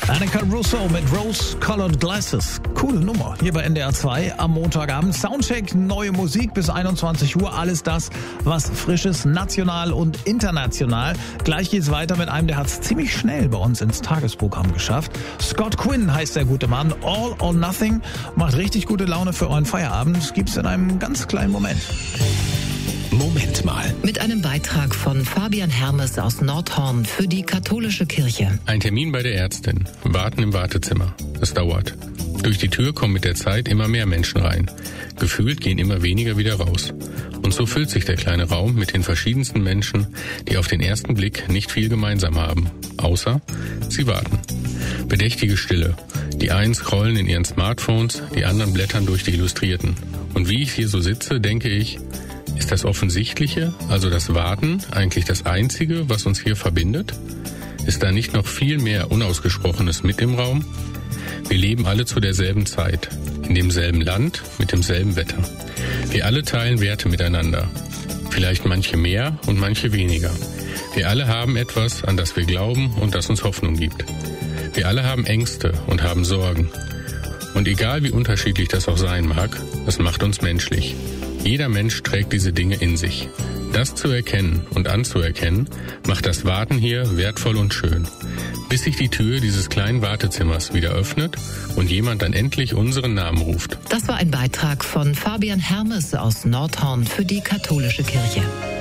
Annika Russo mit Rose-Colored Glasses. Coole Nummer. Hier bei NDR 2 am Montagabend. Soundcheck, neue Musik bis 21 Uhr. Alles das, was frisch ist, national und international. Gleich geht's weiter mit einem, der hat's ziemlich schnell bei uns ins Tagesprogramm geschafft. Scott Quinn heißt der gute Mann. All or Nothing macht richtig gute Laune für euren Feierabend. Das gibt's in einem ganz kleinen Moment. Moment mal. Mit einem Beitrag von Fabian Hermes aus Nordhorn für die katholische Kirche. Ein Termin bei der Ärztin. Warten im Wartezimmer. Es dauert. Durch die Tür kommen mit der Zeit immer mehr Menschen rein. Gefühlt gehen immer weniger wieder raus. Und so füllt sich der kleine Raum mit den verschiedensten Menschen, die auf den ersten Blick nicht viel gemeinsam haben. Außer, sie warten. Bedächtige Stille. Die einen scrollen in ihren Smartphones, die anderen blättern durch die Illustrierten. Und wie ich hier so sitze, denke ich, ist das Offensichtliche, also das Warten, eigentlich das Einzige, was uns hier verbindet? Ist da nicht noch viel mehr Unausgesprochenes mit im Raum? Wir leben alle zu derselben Zeit, in demselben Land, mit demselben Wetter. Wir alle teilen Werte miteinander. Vielleicht manche mehr und manche weniger. Wir alle haben etwas, an das wir glauben und das uns Hoffnung gibt. Wir alle haben Ängste und haben Sorgen. Und egal wie unterschiedlich das auch sein mag, es macht uns menschlich. Jeder Mensch trägt diese Dinge in sich. Das zu erkennen und anzuerkennen, macht das Warten hier wertvoll und schön. Bis sich die Tür dieses kleinen Wartezimmers wieder öffnet und jemand dann endlich unseren Namen ruft. Das war ein Beitrag von Fabian Hermes aus Nordhorn für die katholische Kirche.